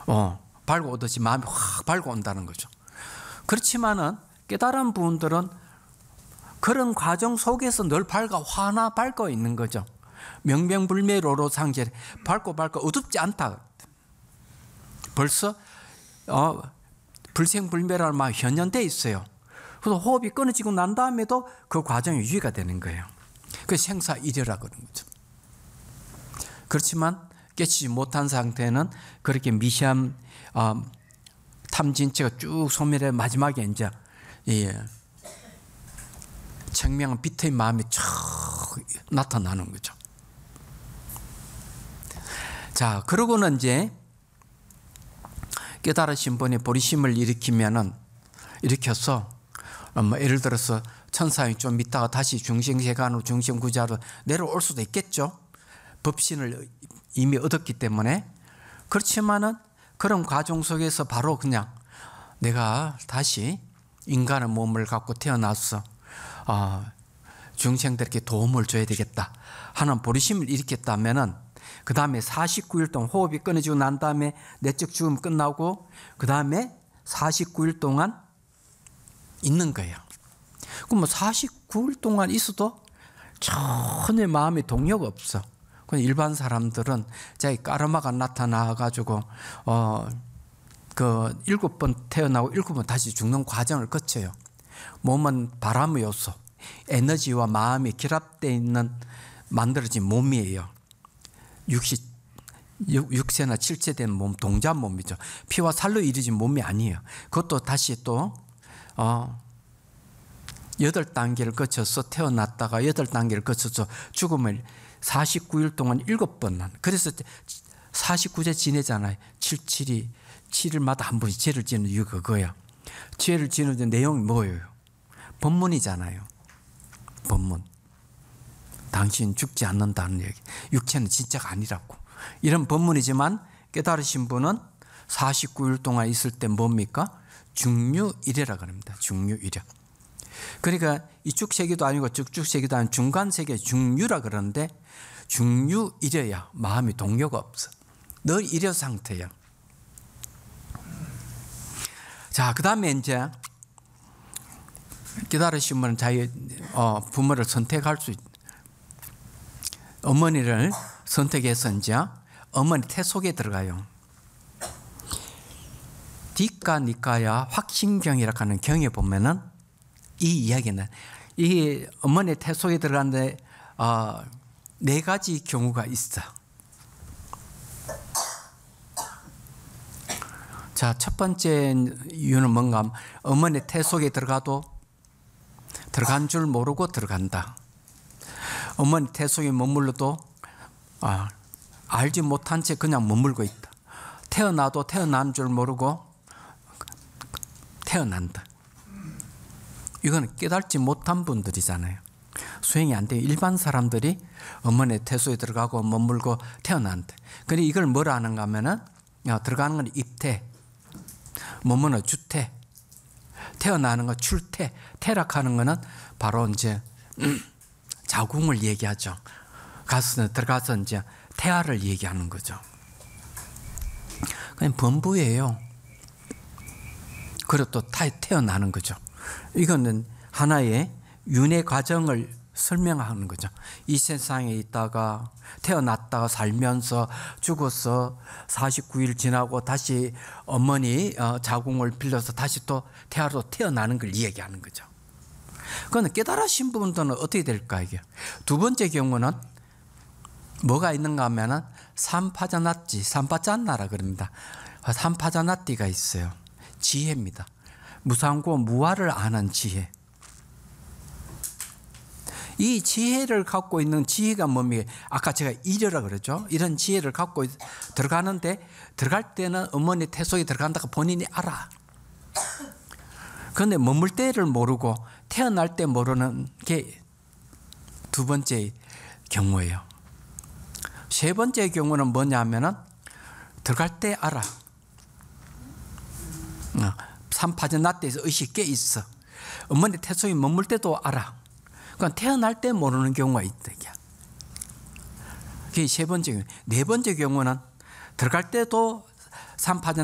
밝아오듯이 마음이 확 밝아온다는 거죠. 그렇지만은 깨달은 분들은 그런 과정 속에서 늘 화나 밝아 있는 거죠. 명명불매로로 상제, 밝고 어둡지 않다. 벌써 불생불매라는 말 현현되어 있어요. 그래서 호흡이 끊어지고 난 다음에도 그 과정이 유지가 되는 거예요. 그 생사일여라고 그러는 거죠. 그렇지만 깨치지 못한 상태는 그렇게 미시한 탐진체가 쭉 소멸해 마지막에 이제 청명한 빛의 마음이 쫙 나타나는 거죠. 자, 그러고는 이제 깨달으신 분이 보리심을 일으켜서 예를 들어서 천상이 좀 있다가 다시 중생세간으로 중생구자로 내려올 수도 있겠죠. 법신을 이미 얻었기 때문에. 그렇지만은 그런 과정 속에서 바로 그냥 내가 다시 인간의 몸을 갖고 태어나서 중생들에게 도움을 줘야 되겠다 하는 보리심을 일으켰다면은 그 다음에 49일 동안 호흡이 끊어지고 난 다음에 내적 죽음 끝나고 그 다음에 49일 동안 있는 거예요. 그럼 뭐 49일 동안 있어도 전혀 마음에 동요가 없어. 일반 사람들은 자기 까르마가 나타나가지고 그 7번 태어나고 7번 다시 죽는 과정을 거쳐요. 몸은 바람의 요소, 에너지와 마음이 결합되어 있는 만들어진 몸이에요. 육체나 칠체된 몸, 동자 몸이죠. 피와 살로 이루어진 몸이 아니에요. 그것도 다시 또 8단계를 거쳐서 태어났다가 8단계를 거쳐서 죽음을 49일 동안 7번 그래서 49제 지내잖아요. 7일마다 한 번씩 죄를 지는 이유가 그거야. 죄를 지는 내용이 뭐예요? 법문이잖아요. 법문. 당신 죽지 않는다는 얘기. 육체는 진짜가 아니라고. 이런 법문이지만 깨달으신 분은 49일 동안 있을 때 뭡니까? 중류일해라고 합니다. 중류일해. 그러니까 이쪽 세계도 아니고 저쪽 세계도 아니고 중간 세계 중류라 그러는데 중류일해야 마음이 동요가 없어. 늘 일해 상태야. 자, 그 다음에 이제 깨달으신 분은 자기 부모를 선택할 수 있다. 어머니를 선택해서 이제 어머니 태 속에 들어가요. 디까 니까야 확신경이라고 하는 경에 보면은 이 이야기는 이 어머니 태 속에 들어가는데 4가지 경우가 있어. 자, 첫 번째 이유는 뭔가 하면 어머니 태 속에 들어가도 들어간 줄 모르고 들어간다. 어머니 태 속에 머물러도 알지 못한 채 그냥 머물고 있다. 태어나도 태어난 줄 모르고 태어난다. 이건 깨닫지 못한 분들이잖아요. 수행이 안 돼요. 일반 사람들이 어머니 태 속에 들어가고 머물고 태어난다. 그런데 이걸 뭐라 하는가 하면은 들어가는 건 입태, 머무는 주태, 태어나는 건 출태, 태락하는 거는 바로 이제 자궁을 얘기하죠. 들어가서 이제 태아를 얘기하는 거죠. 그냥 범부예요. 그리고 또 태어나는 거죠. 이거는 하나의 윤회 과정을 설명하는 거죠. 이 세상에 있다가 태어났다가 살면서 죽어서 49일 지나고 다시 어머니 자궁을 빌려서 다시 또 태아로 태어나는 걸 이야기하는 거죠. 그건 깨달으신 분들은 어떻게 될까 이게? 두 번째 경우는 뭐가 있는가 하면은 삼파자나띠, 삼파자나라 그럽니다. 삼파자나띠가 있어요. 지혜입니다. 무상고 무아를 아는 지혜. 이 지혜를 갖고 있는 지혜가 뭡니까? 아까 제가 일여라 그랬죠. 이런 지혜를 갖고 들어가는데 들어갈 때는 어머니 태 속에 들어간다고 본인이 알아. 그런데 머물 때를 모르고 태어날 때 모르는 게 두 번째 경우예요. 세 번째 경우는 뭐냐면은 들어갈 때 알아. 삼파전나때에서 의식이 꽤 있어. 어머니 태 속에 머물 때도 알아. 그러니까 태어날 때 모르는 경우가 있다. 그게 세 번째 경우. 네 번째 경우는 들어갈 때도 3파전